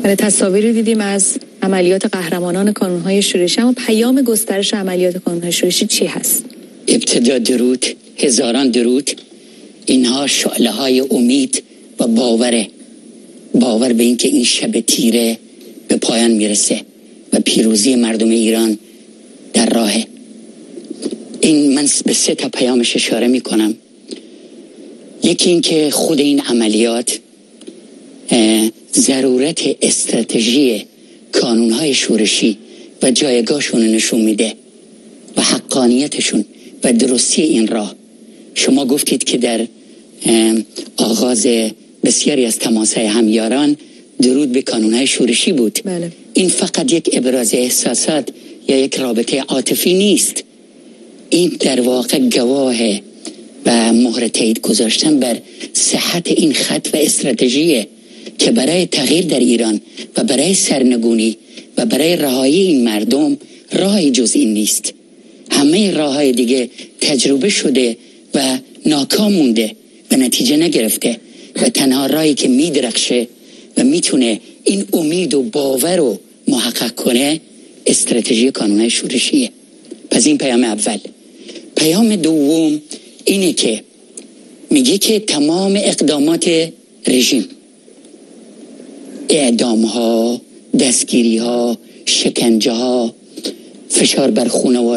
تصاویری دیدیم از عملیات قهرمانان کانون‌های شورشی، اما پیام گسترش عملیات کانون‌های شورشی چی هست؟ ابتدا درود، هزاران درود. اینها شعله‌های امید و باور به اینکه این شب تیره به پایان میرسه و پیروزی مردم ایران در راهه. این من به 3 تا پیامش اشاره میکنم. یکی این که خود این عملیات ضرورت استراتژی کانون‌های شورشی و جایگاهشون نشون میده و حقانیتشون و درستی این راه. شما گفتید که در آغاز بسیاری از تماس‌های همیاران درود به کانون‌های شورشی بود. بله. این فقط یک ابراز احساسات یا یک رابطه عاطفی نیست. این در واقع گواه و مهر تایید گذاشتن بر صحت این خط و استراتژیه که برای تغییر در ایران و برای سرنگونی و برای رهایی این مردم راهی جز این نیست. همه راههای دیگه تجربه شده و ناکام مونده و نتیجه نگرفته و تنها راهی که میدرخشه و میتونه این امید و باور رو محقق کنه استراتژی کانون‌های شورشیه. پس این پیام اول. پیام دوم اینه که میگه که تمام اقدامات رژیم، اعدام‌ها، دستگیری‌ها، شکنجه‌ها، فشار بر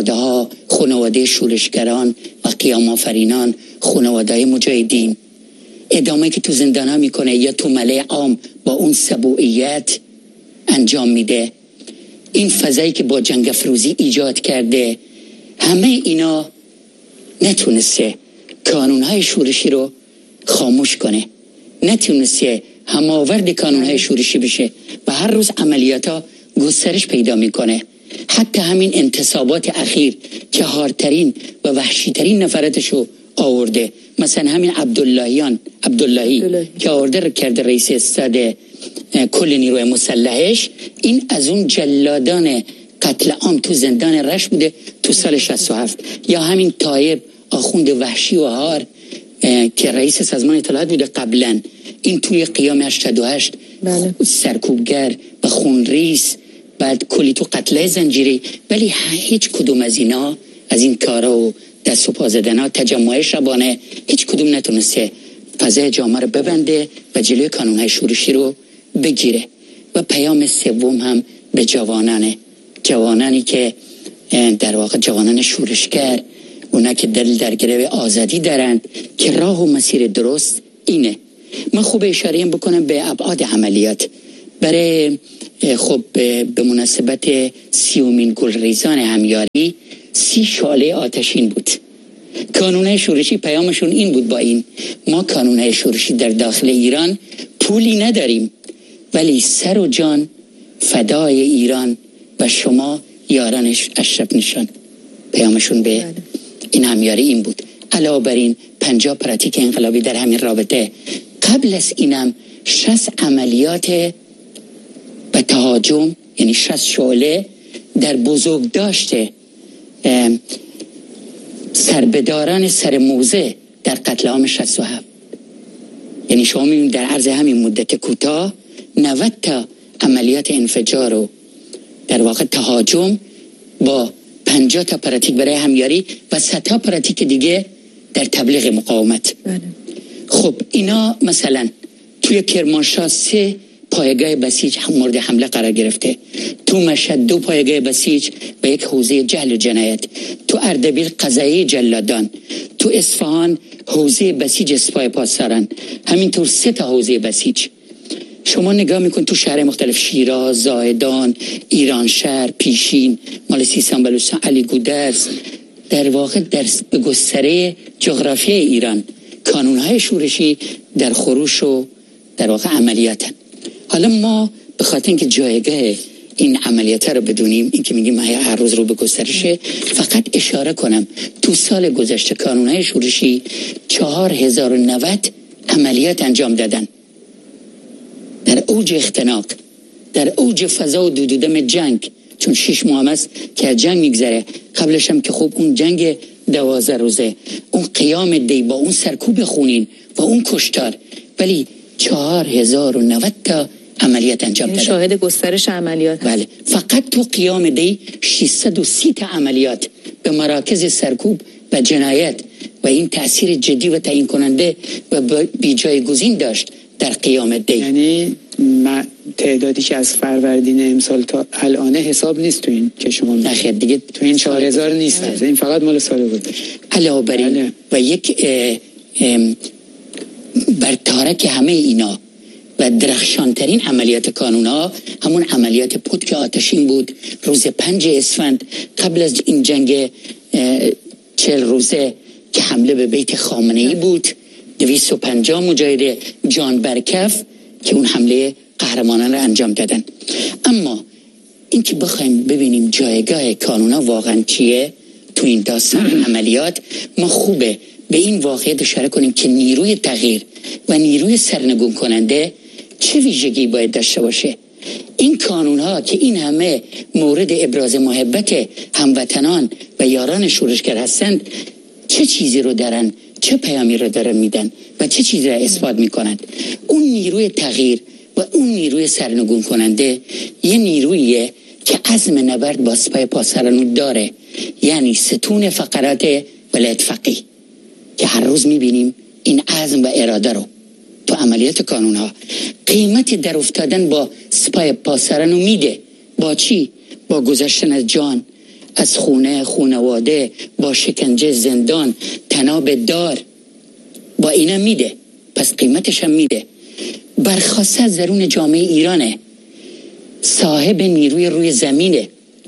خانواده شورشگران و قیام آفرینان، خانواده مجاهدین، اعدامی که تو زندان‌ها میکنه یا تو ملأ عام با اون سبوعیت انجام میده، این فضایی که با جنگ افروزی ایجاد کرده، همه اینا نتونسته کانون‌های شورشی رو خاموش کنه، نتونسته هماورد کانون‌های شورشی بشه و هر روز عملیات‌ها گسترش پیدا میکنه. حتی همین انتصابات اخیر که هارترین و وحشیترین نفراتشو آورده، مثلا همین عبداللهی که آورده کرده رئیس استاد کل نیروی مسلحش، این از اون جلادان قتل عام تو زندان رشت بوده تو سال 67. یا همین طایب آخوند وحشی و هار که رئیس سازمان اطلاعات بوده قبلا، این توی قیام 88 بله. سرکوبگر و خونریز، بعد کلی تو قتل زنجیری، ولی هیچ کدوم از اینا، از این کارا و دست و پا زدن‌ها، تجمع شبانه، هیچ کدوم نتونسته فضای جامعه رو ببنده و جلوی کانون‌های شورشی رو بگیره. و پیام سوم هم به جوانانی که در واقع جوانان شورشگر، اونا که دل در گرو آزادی دارند که راه و مسیر درست اینه. من خوب اشاره بکنم به ابعاد عملیات. برای خب به مناسبت 30مین گلریزان همیاری 30 شعله آتشین بود. کانون‌های شورشی پیامشون این بود، با این ما کانون‌های شورشی در داخل ایران پولی نداریم، ولی سر و جان فدای ایران و شما یارانش اشرف نشان. پیامشون به این همیاری این بود. علاوه بر این 50 پراتیک انقلابی در همین رابطه. قبل از اینم 60 عملیات به تهاجم، یعنی 60 شعله در بزرگداشت سربداران سرموزه در قتل عام 67. یعنی شما می‌بینید در عرض همین مدت کوتاه 90 تا عملیات انفجار و در واقع تهاجم با 50 تا پراتیک برای همیاری و 100 تا پراتیک دیگه در تبلیغ مقاومت. خب اینا مثلا توی کرمانشاه 3 پایگاه بسیج مورد حمله قرار گرفته، تو مشهد 2 پایگاه بسیج و 1 حوزه جهل و جنایت، تو اردبیل قضایی جلادان، تو اصفهان حوزه بسیج سپاه پاسداران، همینطور 3 تا حوزه بسیج. شما نگاه میکن تو شهر مختلف، شیراز، زاهدان، ایران شهر، پیشین، مال سیستان بلوچستان، علی گودرز، در واقع در به گستره جغرافیای ایران کانون‌های شورشی در خروش و در واقع عملیاتن. حالا ما به خاطر اینکه جایگاه این عملیات رو بدونیم، این که میگیم هر روز رو به گسترشه، فقط اشاره کنم تو سال گذشته کانون‌های شورشی 4090 عملیات انجام دادن. در اوج اختناق، در اوج فضا و دودم جنگ، چون 6 ماه است که از جنگ میگذره، قبلش هم که خب اون جنگ 12 روزه، اون قیام دی با اون سرکوب خونین و اون کشتار، ولی 4090 تا عملیات انجام دادن. شاهد گسترش عملیات. بله، فقط تو قیام دی 630 تا عملیات به مراکز سرکوب و جنایت و این تأثیر جدی و تعیین کننده و بی جایگزین داشت در قیام دی. یعنی تعدادی که از فروردین امسال تا الان حساب نیست تو این که شما نخیر دیگه تو این 4000 نیست. این فقط مال سال بود. علاوه بر این و یک بر تارک همه اینا و درخشانترین عملیات کانون‌ها همون عملیات پتک آتشین بود روز 5 اسفند قبل از این جنگ 40 روزه که حمله به بیت خامنه‌ای بود. 250 مجاهد جان برکف که اون حمله قهرمانان را انجام دادن. اما این که بخوایم ببینیم جایگاه کانون‌ها واقعا چیه تو این داستان عملیات، ما خوبه به این واقعیت اشاره کنیم که نیروی تغییر و نیروی سرنگون کننده چه ویژگی باید داشته باشه. این کانون‌ها که این همه مورد ابراز محبت هموطنان و یاران شورشگر هستند چه چیزی رو دارن، چه پیامی رو دارن میدن و چه چیزی رو اثبات میکنند. اون نیروی تغییر و اون نیروی سرنگون کننده یه نیرویه که عزم نبرد با سپاه پاسرانو داره، یعنی ستون فقرات ولایت فقیه که هر روز میبینیم این عزم و اراده رو تو عملیات کانون‌ها. قیمت در افتادن با سپاه پاسرانو میده. با چی؟ با گذشتن از جان، از خونواده، با شکنجه، زندان، تناب دار، با اینا میده. پس قیمتش هم میده. برخواسته از درون جامعه ایرانه، صاحب نیروی روی زمینه.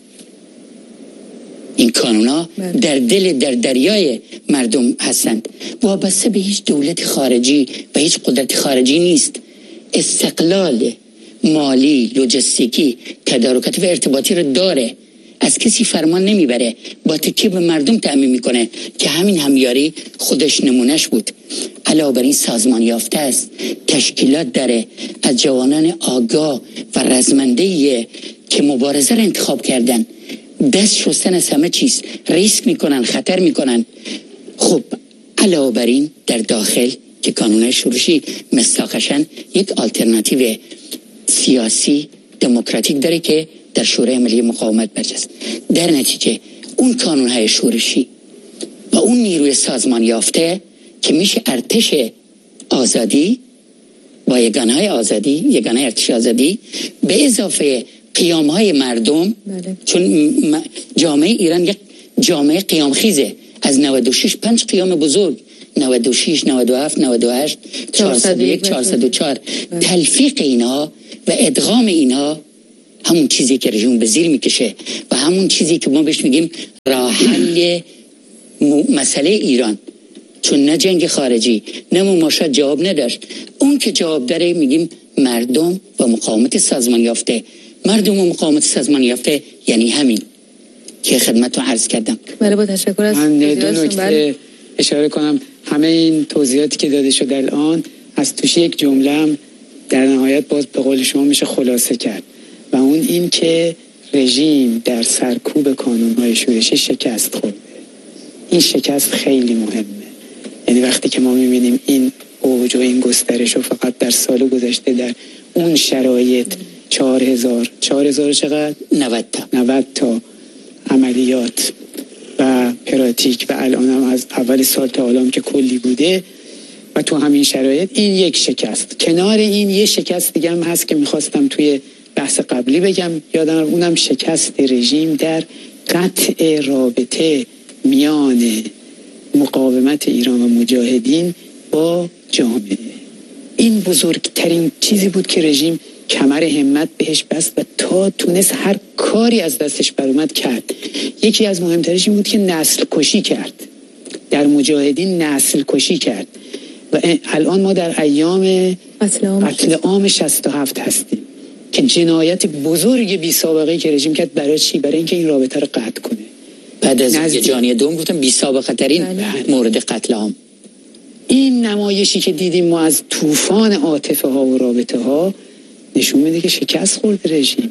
این کانونا در دریای مردم هستند، وابسته به هیچ دولت خارجی و هیچ قدرت خارجی نیست. استقلال مالی، لوجستیکی، تدارکاتی و ارتباطی رو داره، از کسی فرمان نمیبره، با تکیه به مردم تأمین میکنه که همین همیاری خودش نمونش بود. علاوه بر این سازمان یافته است، تشکیلات داره از جوانان آگاه و رزمنده‌ایه که مبارزه رو انتخاب کردن، دست شستن از همه چیز، ریسک میکنن، خطر میکنن. خب علاوه بر این در داخل که کانون‌های شورشی مصداقشن یک آلترناتیو سیاسی دموکراتیک داره که در شورای ملی مقاومت برجاست. در نتیجه اون کانون‌های شورشی و اون نیروی سازمان یافته که میشه ارتش آزادی با یگانه‌های آزادی، یگانه ارتش آزادی به اضافه قیام‌های مردم. چون جامعه ایران یک جامعه قیامخیزه، از 96 5 قیام بزرگ، 96 97 98 401 404 تلفیق اینا و ادغام اینا همون چیزی که رژیم به زیر میکشه و همون چیزی که ما بهش میگیم راه حل مسئله ایران. چون نه جنگ خارجی نه مماشات جواب نداشت، اون که جواب داره میگیم مردم و مقاومت سازمان یافته. مردم و مقاومت سازمان یافته یعنی همین که خدمتتون عرض کردم. بله با تشکر از من دو نکته اشاره کنم. همه این توضیحاتی که داده شد الان از توش یک جمله هم در نهایت باز به قول شما میشه خلاصه کرد و اون این که رژیم در سرکوب کانون‌های شورشی شکست خورده. این شکست خیلی مهمه. یعنی وقتی که ما میبینیم این اوج و این گسترش رو فقط در سال گذشته در اون شرایط 4000 چقدر 90 تا عملیات و پراتیک و الان هم از اول سال تا الان که کلی بوده و تو همین شرایط این یک شکست. کنار این یه شکست دیگه هم هست که میخواستم توی بحث قبلی بگم، یادم اونم شکست رژیم در قطع رابطه میان مقاومت ایران و مجاهدین با جامعه. این بزرگترین چیزی بود که رژیم کمر همت بهش بست و تا تونست هر کاری از دستش برومد کرد. یکی از مهمترینش این بود که نسل کشی کرد، در مجاهدین نسل کشی کرد و الان ما در ایام قتل عام 67 هستیم که جنایت بزرگ بی سابقه که رژیم کرد. برای چی؟ برای اینکه این رابطه رو قطع کنه. بعد از جانی دوم گفتم بی سابقه ترین مورد قتل عام. این نمایشی که دیدیم ما از طوفان عاطفه ها و رابطه ها نشون میده که شکست خورد رژیم.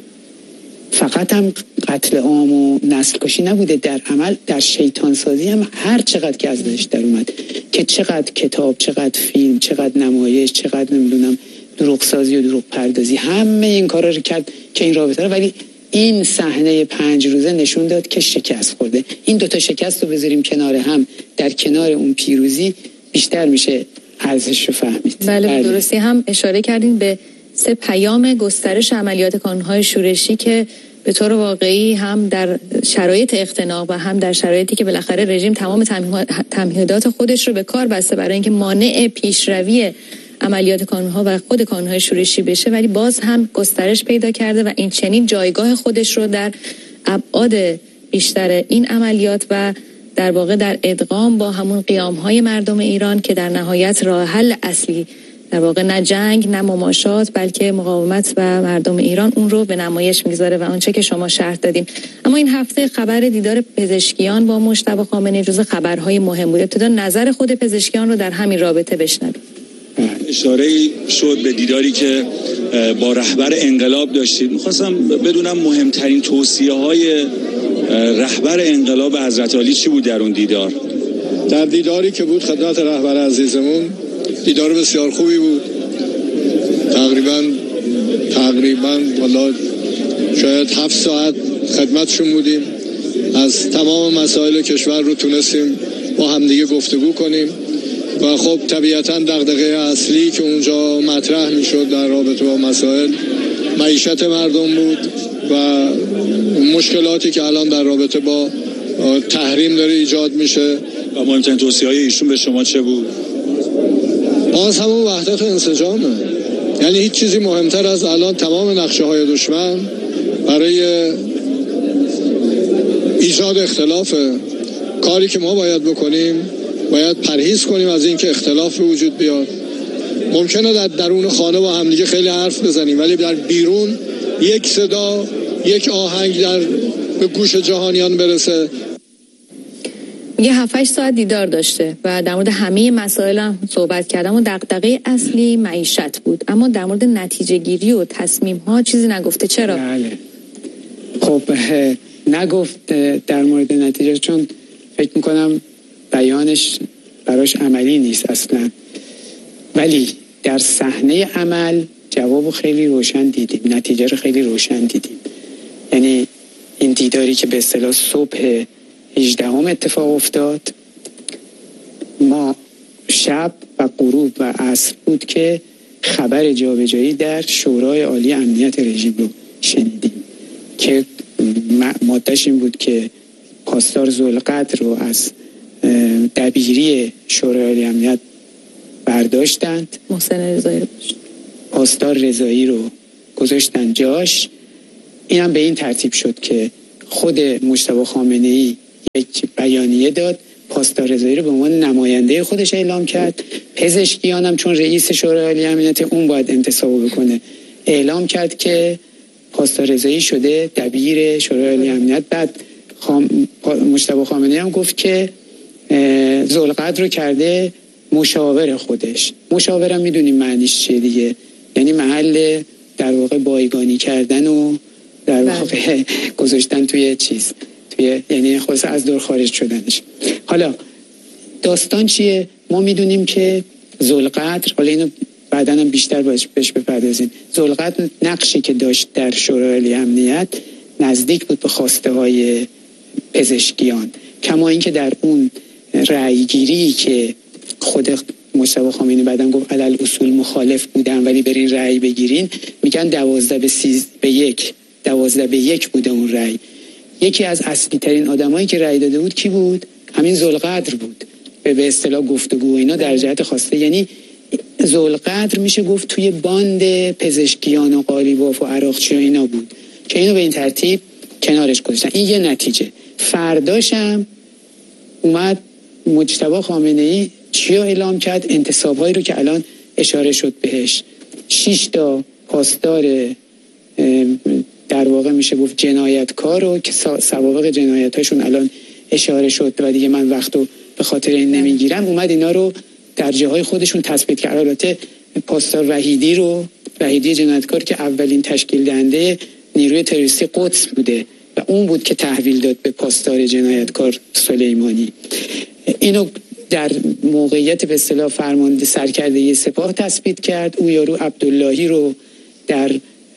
فقط هم قتل عام و نسل کشی نبوده، در عمل در شیطان سازی هم هر چقدر که از داشت در اومد که چقدر کتاب، چقدر فیلم، چقدر نمایش، چقدر نمیدونم دروغ سازی و دروغ پردازی، همه این کارا رو کرد که این رابطه رو، ولی این صحنه 5 روزه نشون داد که شکست خورده. این دوتا شکست رو بذاریم کنار هم، در کنار اون پیروزی بیشتر میشه ارزش رو فهمید. بله درستی هم اشاره کردین به 3 پیام گسترش عملیات کانون‌های شورشی که به طور واقعی هم در شرایط اختناق و هم در شرایطی که بالاخره رژیم تمام تمهیدات خودش رو به کار بسته برای اینکه مانع پیشروی عملیات کانون‌ها و خود کانون‌های شورشی بشه، ولی باز هم گسترش پیدا کرده و این چنین جایگاه خودش رو در ابعاد بیشتر این عملیات و در واقع در ادغام با همون قیام‌های مردم ایران که در نهایت راه حل اصلی در واقع نه جنگ نه مماشات بلکه مقاومت و مردم ایران اون رو به نمایش میگذاره و آنچه که شما شرح دادین. اما این هفته خبر دیدار پزشکیان با مجتبی خامنه‌ای جزو خبرهای مهم بود. ابتدا نظر خود پزشکیان رو در همین رابطه بشنویم. اشاره شد به دیداری که با رهبر انقلاب داشتید. می‌خواستم بدونم مهمترین توصیه‌های رهبر انقلاب حضرت علی چی بود در اون دیدار؟ در دیداری که بود خدمت رهبر عزیزمون، دیدار بسیار خوبی بود. تقریبا والا شاید 7 ساعت خدمتشون بودیم. از تمام مسائل کشور رو تونستیم با همدیگه گفتگو کنیم و خب طبیعتا دغدغه اصلی که اونجا مطرح میشد در رابطه با مسائل معیشت مردم بود و مشکلاتی که الان در رابطه با تحریم داره ایجاد میشه. و مهمترین توصیه‌های ایشون به شما چه بود؟ باز همون وحدت و انسجامه. یعنی هیچ چیزی مهمتر از الان تمام نقشه‌های دشمن برای ایجاد اختلافه. کاری که ما باید بکنیم، باید پرهیز کنیم از این که اختلاف به وجود بیاد. ممکنه در درون خانه با همدیگه خیلی حرف بزنیم ولی در بیرون یک صدا، یک آهنگ به گوش جهانیان برسه. میگه 7-8 ساعت دیدار داشته و در مورد همه مسائل هم صحبت کردم و دغدغه اصلی معیشت بود، اما در مورد نتیجه گیری و تصمیم ها چیزی نگفته. چرا؟ بله خب نگفت در مورد نتیجه، چون فکر میکنم بیانش براش عملی نیست اصلا، ولی در صحنه عمل جوابو خیلی روشن دیدیم، نتیجه رو خیلی روشن دیدیم. یعنی این دیداری که به اصطلاح صبح 18 اتفاق افتاد، ما شب و غروب و عصر بود که خبر جابجایی در شورای عالی امنیت رژیم رو شنیدیم که ماده‌اش این بود که پاسدار ذوالقدر رو از دبیری شورای عالی امنیت برداشتند، پاسدار رضایی رو گذاشتن جاش. این هم به این ترتیب شد که خود مجتبی خامنه‌ای یک بیانیه داد، پاسدار رضایی رو به عنوان نماینده خودش اعلام کرد. پزشکیان هم چون رئیس شورای عالی امنیت اون باید انتصاب بکنه، اعلام کرد که پاسدار رضایی شده دبیر شورای عالی امنیت. بعد مجتبی خامنه‌ای هم گفت که ذوالقدر رو کرده مشاور خودش. مشاورم میدونیم معنیش چیه دیگه، یعنی محل در واقع بایگانی کردن و در واقع گذاشتن توی چیز، یعنی خلاص از دور خارج شدنش. حالا داستان چیه؟ ما میدونیم که ذوالقدر، حالا اینو بعداً هم بیشتر بهش بپردازیم، ذوالقدر نقشی که داشت در شورای عالی امنیت نزدیک بود به خواسته های پزشکیان، کما اینکه در اون رأی گیری که خود مجتبی خامنه‌ای بعداً گفت علل اصول مخالف بودن ولی برین رأی بگیرین، میگن 12-1 بوده اون رأی. یکی از اصلی ترین آدمایی که رأی داده بود کی بود؟ همین ذوالقدر بود. به اصطلاح گفتگو اینا در جهت خواسته، یعنی ذوالقدر میشه گفت توی باند پزشکیان و قالیباف و عراقچی و اینا بود که اینو به این ترتیب کنارش گذاشتن. این یه نتیجه. فرداشم اومد مجتبی خامنه‌ای چی رو اعلام کرد؟ انتصاب‌هایی رو که الان اشاره شد بهش. 6 تا پاسدار در واقع میشه گفت جنایتکار رو که سوابق جنایتاشون الان اشاره شد و دیگه من وقتو به خاطر این نمیگیرم، اومد اینا رو در جاهای خودشون تثبیت کرد. البته پاسدار وحیدی جنایتکار که اولین تشکیل دهنده نیروی تروریستی قدس بوده و اون بود که تحویل داد به پاسدار جنایتکار سلیمانی. اینو در موقعیت به اصطلاح فرمانده سرکردگی سپاه تثبیت کرد. او یارو عبداللهی رو در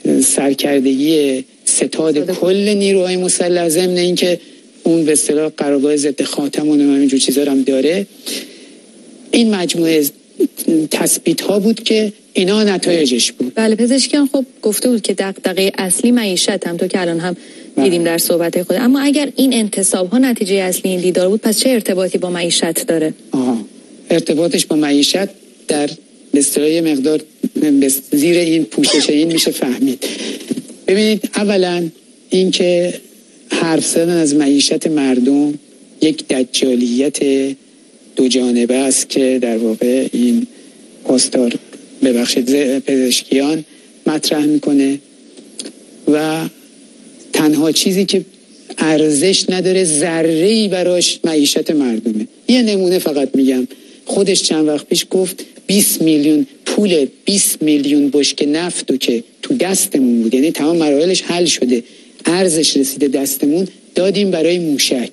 سرکردگی ستاد کل نیروهای مسلح، ضمن اینکه اون به اصطلاح قرارگاه ضد خاتم و اینجور چیزا هم داره. این مجموعه تثبیت ها بود که اینا نتایجش بود. بله، پزشکیان خب گفته بود که دغدغه اصلی معیشت، هم تو که الان هم دیدیم در صحبت خود. اما اگر این انتصاب ها نتیجه اصلی این دیدار بود، پس چه ارتباطی با معیشت داره؟ ارتباطش با معیشت در به اصطلاح مقدار زیر این پوشش این میشه فهمید. ببینید، اولا این که حرف زدن از معیشت مردم یک دجالیت دو جانبه است که در واقع این پاسدار ببخشید پزشکیان مطرح میکنه و تنها چیزی که ارزش نداره ذره‌ای براش معیشت مردمه. یه نمونه فقط میگم، خودش چند وقت پیش گفت 20 میلیون پول 20 میلیون بشکه نفتو که تو دستمون بود، یعنی تمام مراحلش حل شده، ارزش رسیده دستمون، دادیم برای موشک.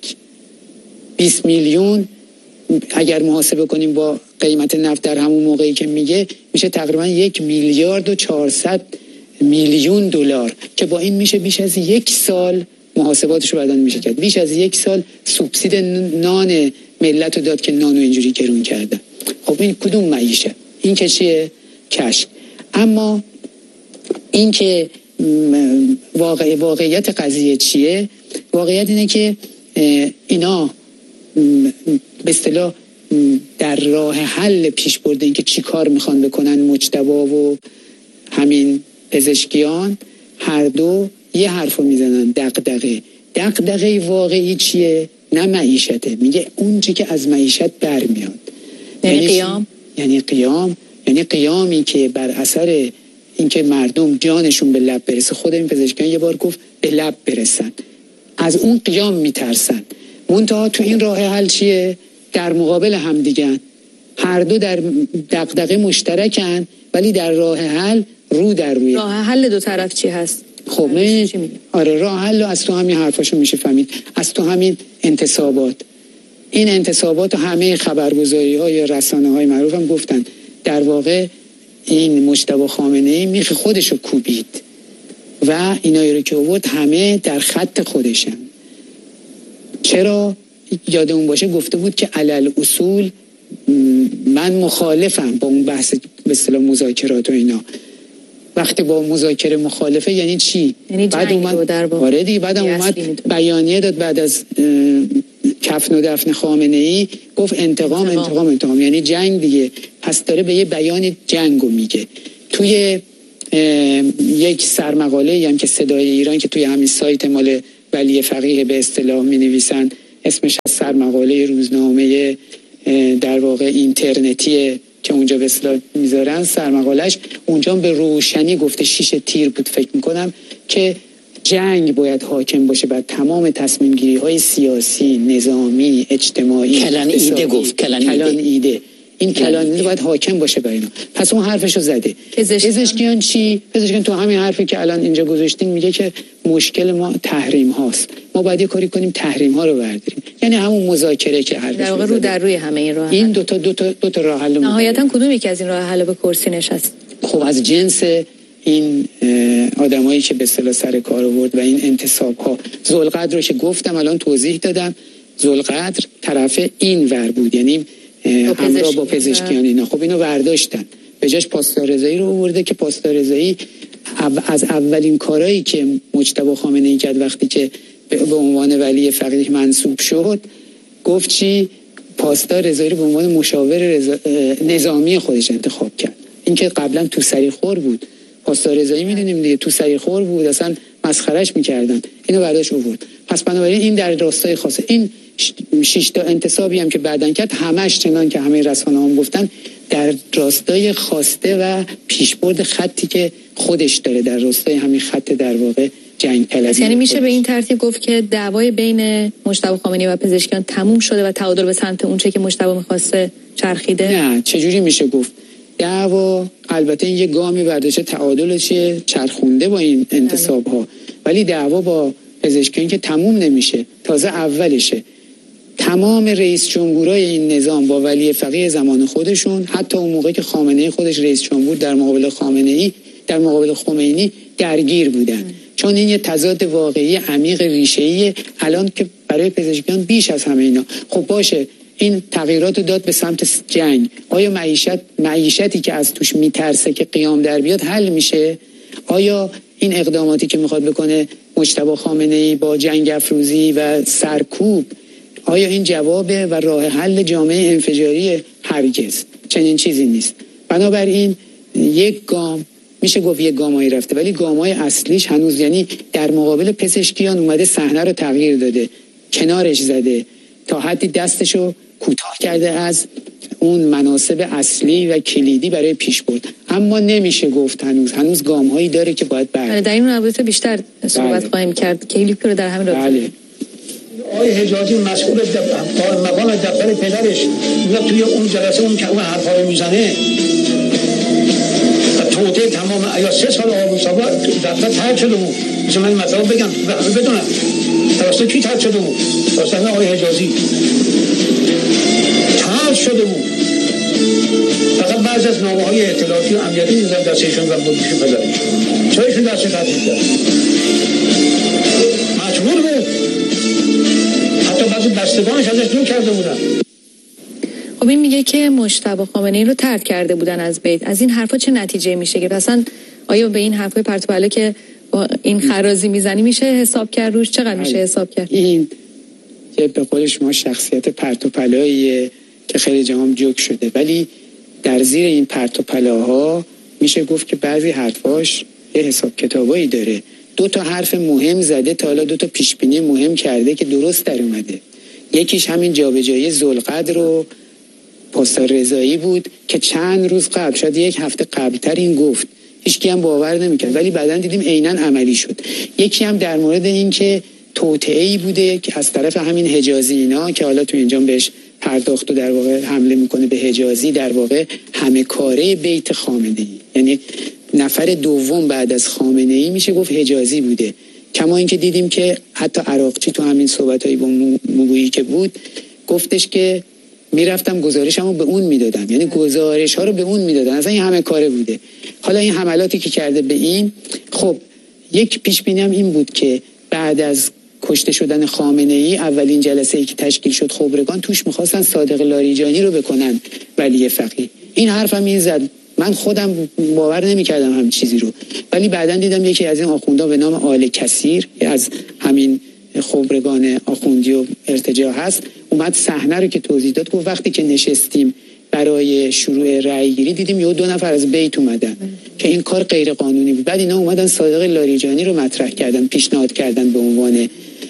20 میلیون اگر محاسبه کنیم با قیمت نفت در همون موقعی که میگه، میشه تقریبا 1 میلیارد و 400 میلیون دلار که با این میشه بیش از 1 سال محاسباتش رو بعداً میشه کرد، بیش از 1 سال سوبسید نان ملت رو داد که نانو اینجوری گرون کردن. خب این کدوم معیشه؟ این که چیه؟ کشک. اما این که واقعیت قضیه چیه؟ واقعیت اینه که اینا به اصطلاح در راه حل پیش برده، این که چی کار میخوان بکنن مجتبی و همین پزشکیان، هر دو یه حرفو میزنن، دغدغه واقعی چیه؟ نه معیشته. میگه اون چی که از معیشت برمیاد، یعنی قیامی که بر اثر اینکه مردم جانشون به لب برسه. خود این پزشکیان یه بار گفت به لب برسن، از اون قیام میترسن. منتها تو این راه حل چیه؟ در مقابل هم دیگن، هر دو در دغدغه مشترکن، ولی در راه حل رو در روی. راه حل دو طرف چی هست؟ خب آره، راه حل از تو همین حرفاشو میشه فهمید، از تو همین انتصابات. این انتصابات و همه خبرگزاری های رسانه های معروف هم گفتن در واقع این مجتبی خامنه‌ای میخ خودشو کوبید و اینایی رو که آورد همه در خط خودشن. چرا؟ یادمون باشه گفته بود که علل اصول من مخالفم با اون بحث به اصطلاح مذاکرات و اینا. وقتی با مذاکره مخالفه یعنی چی؟ یعنی بعد اومد بعد اومد بیانیه داد بعد از کفن و دفن خامنه‌ای، گفت انتقام، یعنی جنگ دیگه. پس داره به یه بیان جنگو میگه. توی یک سرمقاله هم که صدای ایران که توی همین سایت مال ولی فقیه به اصطلاح می‌نویسن، اسمش از سرمقاله روزنامه در واقع اینترنتیه که اونجا به اصطلاح میذارن سرمقالهش، اونجا به روشنی گفته، 6 تیر بود فکر میکنم، که جنگ باید حاکم باشه بر تمام تصمیم گیری های سیاسی، نظامی، اجتماعی. کلان ایده گفت، کلان ایده. این کلان ایده باید حاکم باشه بر اینا. پس اون حرفشو زده. پزشکیان چی؟ پزشکیان تو همین حرفی که الان اینجا گذاشتین میگه که مشکل ما تحریم هاست، ما باید یه کاری کنیم تحریم ها رو برداریم. یعنی همون مذاکره که حرفش در واقع رو در روی همه این راه. این دو تا راه حل. نهایتا کدوم یکی از این راه حل به کرسی نشست؟ خب از جنس این آدمایی که به اصطلاح سر کار آورد و این انتصاب ها. ذوالقدر رو که گفتم الان توضیح دادم، ذوالقدر طرف این ور بود، یعنی همراه با پزشکیان اینا. خب اینو برداشتن، به جاش پاسدار رضایی رو آورده که پاسدار رضایی از اولین کارهایی که مجتبی خامنه‌ای کرد وقتی که به عنوان ولی فقیه منصوب شد، گفت چی؟ پاسدار رضایی رو به عنوان مشاور نظامی خودش انتخاب کرد. این که قبلا تو سریخور بود، پاسدار رضایی میدونیم دیگه، تو سریخور بود، اصلا مسخرهش میکردن. اینو برداشت آورد. پس بنابراین این در راستای خاصه. این 6 تا انتصابی هم که بعدن کرد، همش چنان که همه رسانه هم گفتن در راستای خواسته و پیشبرد خطی که خودش داره، در راستای همین خط در واقع جنگ طلبی. یعنی میشه به این ترتیب گفت که دعوای بین مجتبی خامنه‌ای و پزشکیان تموم شده و تعادل به سمت اون چه که مجتبی می‌خواسته چرخیده؟ نه، چجوری میشه گفت؟ دعوا البته این یه گامی برداشته تعادلش چرخونده با این انتصاب ها، ولی دعوا با پزشکیان که تموم نمیشه، تازه اولشه. تمام رئیس جمهورای این نظام با ولی فقیه زمان خودشون، حتی اون موقع که خامنه‌ای خودش رئیس جمهور در مقابل خمینی درگیر بودن. چون این یه تضاد واقعی عمیق ریشه‌ای الان که برای پزشکیان بیش از همه اینا. خب باشه این تغییرات داد به سمت جنگ. آیا معیشتی که از توش میترسه که قیام در بیاد حل میشه؟ آیا این اقداماتی که میخواد بکنه مجتبی خامنه‌ای با جنگ افروزی و سرکوب، آیا این جوابه و راه حل جامعه انفجاریه؟ هرگز چنین چیزی نیست. بنابراین یک گام میشه گفت یک گامایی رفته، ولی گامای اصلیش هنوز، یعنی در مقابل پزشکیان اومده صحنه رو تغییر داده، کنارش زده، تا حدی دستشو کوتاه کرده از اون مناصب اصلی و کلیدی برای پیش برد. اما نمیشه گفت هنوز گام‌هایی داره که باید برداره. در این رابطه بیشتر صحبت خواهیم کرد. کلیپی رو در همین رابطه. آقای حجازی مسئول مقام دفتر پدرش میاد توی اون جلسه اون که اون حرفا رو میزنه و توطئه تمام یا 3 سال آقای مصطفی دفتر طرد شده بود. مثلا من مطلب بگم بدونم توسط کی طرد شده بود؟ توسط آقای حجازی طرد شده بود. فقط بعضی از نامه‌های اطلاعاتی و امنیتی میذارن دستشون و بودشون پدرش. چرا ایشون دستش تحقیق کرد؟ مجبور بود. حتی بعضی بستگانش ازش دور کرده بودن. خب این میگه که مجتبی خامنه‌ای رو طرد کرده بودن از بیت. از این حرفا چه نتیجه میشه گرفت؟ اصلا آیا به این حرفای پرت و پلا که با این خرازی میزنی میشه حساب کرد روش؟ چقدر میشه حساب کرد؟ این که به قول شما شخصیت پرت و پلاییه که خیلی جهام جوک شده، ولی در زیر این پرت و پلاها میشه گفت که بعضی حرفاش یه حساب کتابایی داره. 2 تا حرف مهم زده، تا حالا 2 تا پیش بینی مهم کرده که درست در اومده. یکیش همین جابجایی ذوالقدر و پاسدار رضایی بود که چند روز قبل، شاید 1 هفته قبلتر این گفت، هیچکی هم باور نمیکرد، ولی بعدن دیدیم عیناً عملی شد. یکی هم در مورد این که توطئه‌ای بوده که از طرف همین حجازی اینا که حالا تو اینجا بهش پرداخت و در واقع حمله میکنه به حجازی، در واقع همه کاره بیت خامنه‌ای، یعنی نفر دوم بعد از خامنه‌ای میشه گفت حجازی بوده. کما اینکه دیدیم که حتی عراقچی تو همین صحبتایی با موگویی که بود گفتش که میرفتم گزارشمو به اون میدادم، یعنی گزارش ها رو به اون میدادن. اصلا این همه کاره بوده. حالا این حملاتی که کرده به این، خب یک پیش بینی هم این بود که بعد از کشته شدن خامنه‌ای اولین جلسه ای که تشکیل شد خبرگان توش میخواستن صادق لاریجانی رو بکنن ولی فقیه. این حرفم این زد، من خودم باور نمی‌کردم همین چیزی رو، ولی بعداً دیدم یکی از این آخوندا به نام آل کثیر از همین خبرگان آخوندی و ارتجاع هست اومد صحنه رو که توضیح داد، گفت وقتی که نشستیم برای شروع رأی گیری دیدیم یه 2 نفر از بیت اومدن که این کار غیر قانونی بود. بعد اینا اومدن صادق لاریجانی رو مطرح کردن، پیشنهاد کردن به عنوان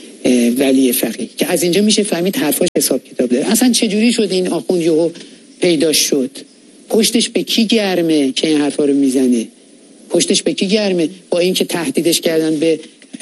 ولی فقیه، که از اینجا میشه فهمید حرفاش حساب کتاب داره. اصلا چجوری شد این آخوند یهو پیدا شد؟ پشتش به کی گرمه که این حرفا رو میزنه؟ پشتش به کی گرمه؟ با اینکه تهدیدش کردن به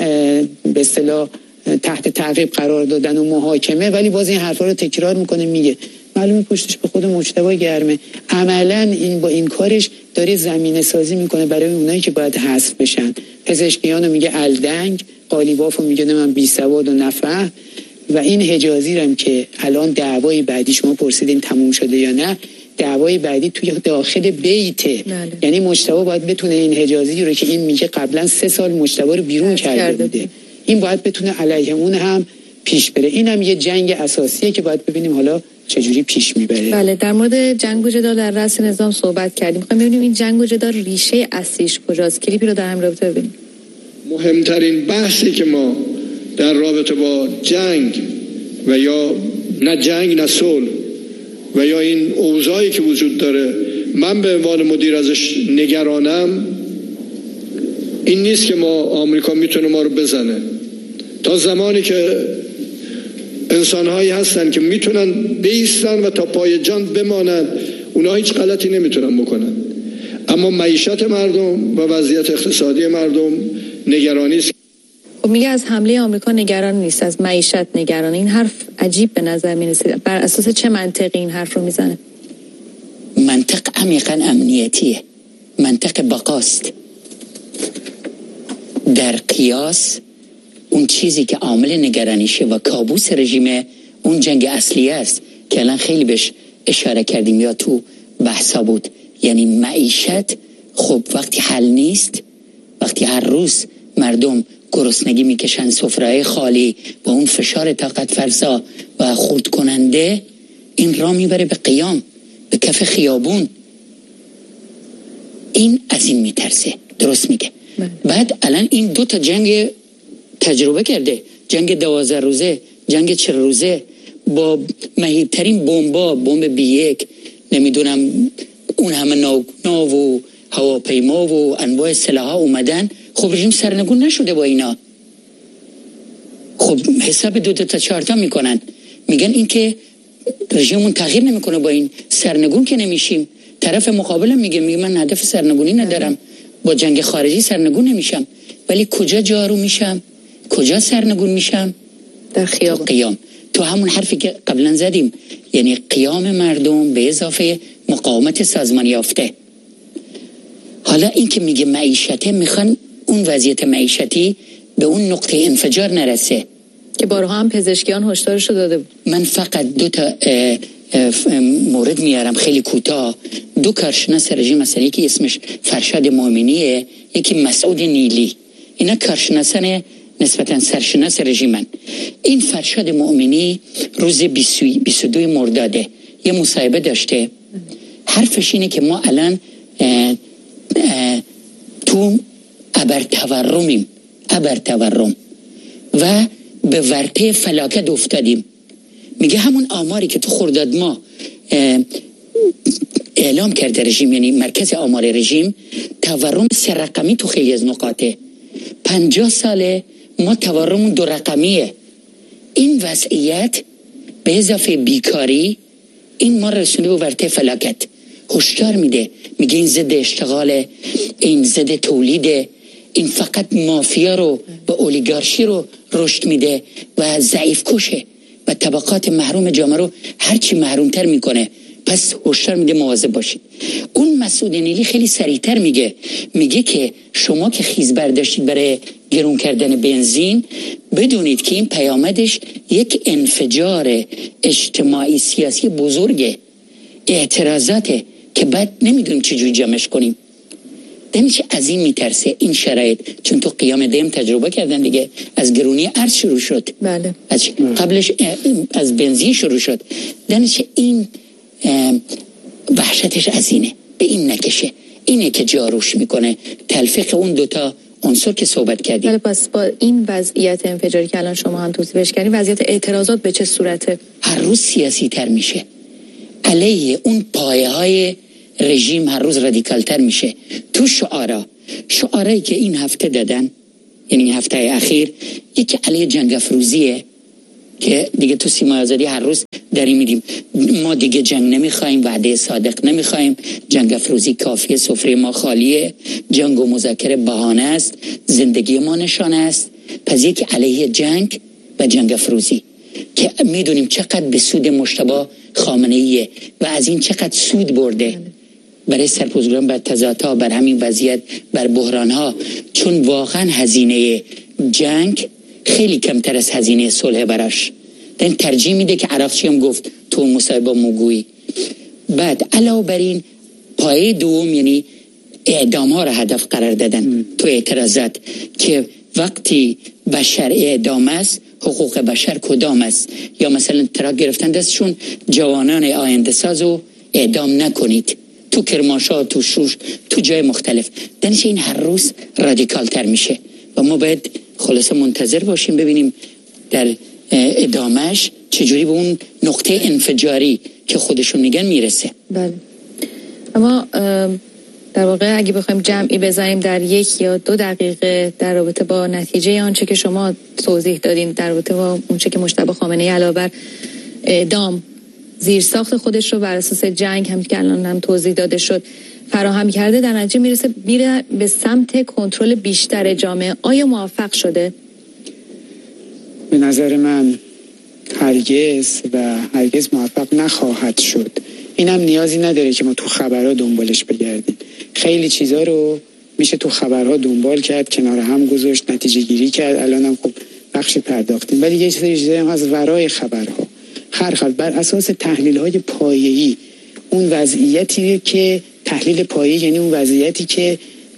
اصطلاح تحت تعقیب قرار دادن و محاکمه، ولی باز این حرفا رو تکرار میکنه میگه. معلومه پشتش به خود مجتبی گرمه. عملاً این با این کارش داره زمینه سازی میکنه برای اونایی که باید حذف بشن. پزشکیانو میگه الدنگ، قالیبافو میگه من بی سواد و نفهم، و این حجازی هم که الان دعوای بعدی شما پرسیدین تموم شده یا نه، دعوای بعدی توی داخل بیته. یعنی مجتبی باید بتونه این حجازی رو که این میگه قبلا 3 سال مجتبی رو بیرون کرده بوده، این باید بتونه علیه اون هم پیش بره. این هم یه جنگ اساسیه که باید ببینیم حالا چجوری پیش میبره. بله، در مورد جنگ و جدال در رأس نظام صحبت کردیم. میخوایم ببینیم این جنگ و جدال ریشه اصلیش کجاست. کلیپی رو در هم رابطه ببینیم. مهمترین بحثی که ما در رابطه با جنگ و یا نه جنگ نه صلح و یا این اوضاعی که وجود داره من به عنوان مدیر ازش نگرانم این نیست که ما آمریکا میتونه ما رو بزنه. تا زمانی که انسانهایی هستن که میتونن بیستن و تا پای جان بمانن، اونا هیچ غلطی نمیتونن بکنن. اما معیشت مردم و وضعیت اقتصادی مردم نگرانی است. خب میگه از حمله آمریکا نگران نیست، از معیشت نگران. این حرف عجیب به نظر میرسه. بر اساس چه منطقی این حرف رو میزنه؟ منطق عمیقا امنیتیه، منطق بقاست. در قیاس اون چیزی که عامل نگرانیشه و کابوس رژیم اون جنگ اصلی است که الان خیلی بهش اشاره کردیم یا تو بحثا بود. یعنی معیشت خب وقتی حل نیست، وقتی هر روز مردم گرسنگی میکشن، سفره خالی با اون فشار طاقت فرسا و خرد کننده، این راه میبره به قیام، به کف خیابون. این از این میترسه. درست میگه. بعد الان این 2 تا جنگ تجربه کرده، جنگ 12 روزه، جنگ 40 روزه، با مهیبترین بمب B1، نمیدونم اون همه ناو و هواپیما و انواع سلاح‌ها اومدن. خب رژیم سرنگون نشده با اینا. خب حساب 2 تا 4 تا میکنن، میگن این که رژیممون تغییر نمیکنه، با این سرنگون که نمیشیم. طرف مقابلم میگه من هدف سرنگونی ندارم، با جنگ خارجی سرنگون نمیشم، ولی کجا جارو میشم؟ کجا سرنگون میشم؟ در خیابان. قیام. تو همون حرفی که قبلا زدیم، یعنی قیام مردم به اضافه مقاومت سازمان یافته. حالا این که میگه معیشته، میخوان اون وضعیت معیشتی به اون نقطه انفجار نرسه که بارها هم پزشکیان هشدارشو داده بود. من فقط 2 تا مورد میارم خیلی کوتاه. 2 کارشناس رژیم مثلا، یکی اسمش فرشاد مؤمنیه، یکی مسعود نیلی. اینا کارشناسان نسبتا سرشناس رژیمن. این فرشاد مؤمنی روز 22 مرداد یه مصاحبه داشته. حرفش اینه که ما الان تو ابرتورم و به ورطه فلاکت افتادیم. میگه همون آماری که تو خرداد ما اعلام کرده رژیم، یعنی مرکز آمار رژیم، تورم 3 رقمی تو خیلی از نقاطه. 50 ساله ما تورم 2 رقمیه. این وضعیت به اضافه بیکاری، این ما رسونده به ورطه فلاکت. هشدار میده، میگه این ضد اشتغاله، این ضد تولیده، این فقط مافیا رو و اولیگارشی رو رشد میده و ضعیف کشه و طبقات محروم جامعه رو هرچی محرومتر میکنه. پس هشدار میده مواظب باشید. اون مسعود نیلی خیلی سریعتر میگه که شما که خیز برداشتید برای گرون کردن بنزین، بدونید که این پیامدش یک انفجار اجتماعی سیاسی بزرگه، اعتراضاته که بعد نمیدونیم چجوری جمعش کنیم. دمیشه از این میترسه این شرایط، چون تو قیام دیم تجربه کردن دیگه. از گرونی ارز شروع شد. بله. از قبلش از بنزین شروع شد. دمیشه این وحشتش از اینه، به این نکشه. اینه که جاروش میکنه تلفیق اون 2 تا عنصر که صحبت کردیم. بله. پس با این وضعیت انفجاری که الان شما هم توصیفش کردین، وضعیت اعتراضات به چه صورته؟ هر روز سیاسی تر میشه، علیه اون پایه های رژیم هر روز رادیکالتر میشه. تو شعارهایی که این هفته دادن، یعنی هفته اخیر، یکی علیه جنگ افروزیه که دیگه تو سیمای آزادی هر روز داریم میدیم ما دیگه جنگ نمیخوایم، وعده صادق نمیخوایم، جنگ افروزی کافیه، سفره ما خالیه، جنگ و مذاکره بهانه است، زندگی ما نشانه است. پس یکی علیه جنگ و جنگ افروزی که میدونیم چقدر به سود مجتبی خامنه‌ایه و از این چقدر سود برده برای سرپوزگران بر تضادها، بر همین وضعیت، بر بحرانها، چون واقعا هزینه جنگ خیلی کمتر از هزینه صلح براش. den ترجیح میده که عراقچی هم گفت تو مصاحبه موگویی. بعد علاوه بر این پایه دوم، یعنی اعدام ها را هدف قرار دادن تو اعتراضات، که وقتی بشر اعدام است حقوق بشر کدام است؟ یا مثلا ترا گرفتن دستشون جوانان آینده سازو اعدام نکنید، تو کرمانشاه، تو شوش، تو جای مختلف. دنش این هر روز رادیکال تر میشه و ما باید خلاصه منتظر باشیم ببینیم در ادامهش چجوری به اون نقطه انفجاری که خودشون میگن میرسه. بله. اما در واقع اگه بخوایم جمعی بزنیم در 1 یا 2 دقیقه در رابطه با نتیجه آنچه که شما توضیح دادین، در رابطه با اونچه که مجتبی خامنه‌ای علاوه بر اعدام زیرساخت خودش رو بر اساس جنگ هم که الان هم توضیح داده شد فراهم کرده، در نتیجه میره به سمت کنترل بیشتر جامعه. آیا موفق شده؟ به نظر من هرگز موفق نخواهد شد. اینم نیازی نداره که ما تو خبرها دنبالش بگردیم. خیلی چیزا رو میشه تو خبرها دنبال کرد، کنار هم گذاشت، نتیجه گیری کرد. الان هم خب بخش پرداختیم، ولی یه سری چیزا هم از ورای خبرها هر بر اساس تحلیل‌های پایه‌ای اون وضعیتی که تحلیل پایه‌ای یعنی اون وضعیتی که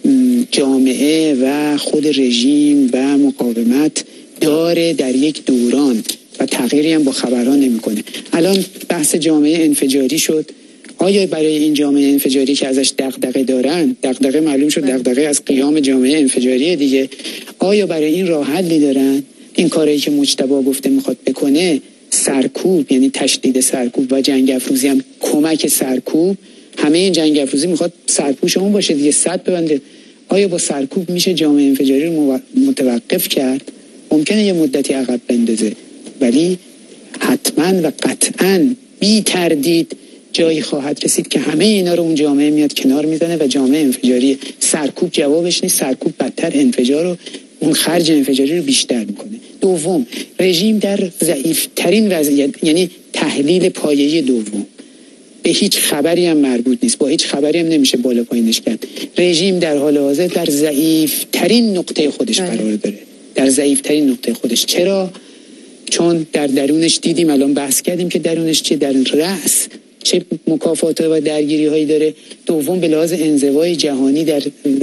جامعه و خود رژیم و مقاومت داره در یک دوران و تغییری هم با خبرها نمی‌کنه. الان بحث جامعه انفجاری شد. آیا برای این جامعه انفجاری که ازش دغدغه دارن، دغدغه معلوم شد دغدغه از قیام جامعه انفجاری دیگه، آیا برای این راه حلی دارن؟ این کاری که مجتبی گفته میخواد بکنه، سرکوب یعنی تشدید سرکوب و جنگ افروزی هم کمک سرکوب، همه این جنگ افروزی میخواد سرپوش اون باشه دیگه، صد ببنده. آیا با سرکوب میشه جامعه انفجاری رو متوقف کرد؟ ممکنه یه مدتی عقب بندازه، ولی حتما و قطعا بی تردید جایی خواهد رسید که همه اینا رو اون جامعه میاد کنار میزنه و جامعه انفجاری، سرکوب جوابش نیست، سرکوب بدتر انفجار رو، اون خرج انفجاری رو بیشتر میکنه. دوم، رژیم در ضعیف ترین وضعیت، یعنی تحلیل پایه‌ای دوم، به هیچ خبری هم مربوط نیست، با هیچ خبری هم نمیشه بالا پایینش کرد. رژیم در حال حاضر در ضعیف ترین نقطه خودش قرار داره، در ضعیف ترین نقطه خودش. چرا؟ چون در درونش دیدیم، الان بحث کردیم که درونش چه، در رأس چه مکافات و درگیری هایی داره. دوم، به لحاظ انزوای جهانی در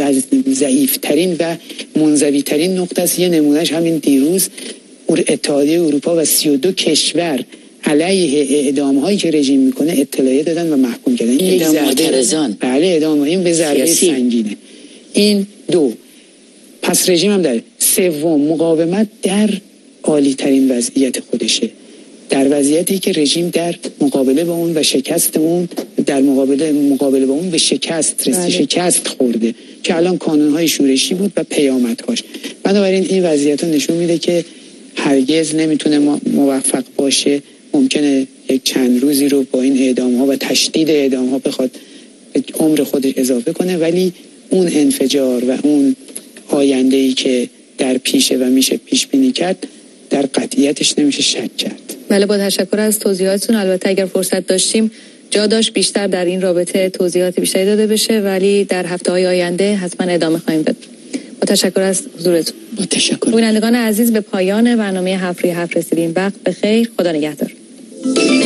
ضعیف ترین و منزوی ترین نقطه است. یه نمونهش همین دیروز اتحادیه اروپا و 32 کشور علیه اعدام هایی که رژیم میکنه اطلاعیه دادن و محکوم کردن. این اعدام معترضان، بله اعدام، این به ضربه سنگینه. این دو. پس رژیم هم داره. سوم، مقاومت در عالی ترین وضعیت خودشه، در وضعیتی که رژیم در مقابله با اون و شکست اون، در مقابله با اون به شکست رسید، شکست خورده که الان کانونهای شورشی بود و پیامدهاش. بنابراین این وضعیت رو نشون میده که هرگز نمیتونه موفق باشه. ممکنه یک چند روزی رو با این اعدام ها و تشدید اعدام ها بخواد عمر خودش اضافه کنه، ولی اون انفجار و اون آینده‌ای که در پیشه و میشه پیش بینی کرد، در قطعیتش نمیشه شک کرد. بله، با تشکر از توضیحاتتون. البته اگر فرصت داشتیم جا داشت بیشتر در این رابطه توضیحات بیشتری داده بشه، ولی در هفته‌های آینده حتما ادامه خواهیم داد. با تشکر از حضورتون. با تشکر. بینندگان عزیز، به پایان برنامه 7 روی 7 رسیدیم. وقت بخیر، خدا نگهدار.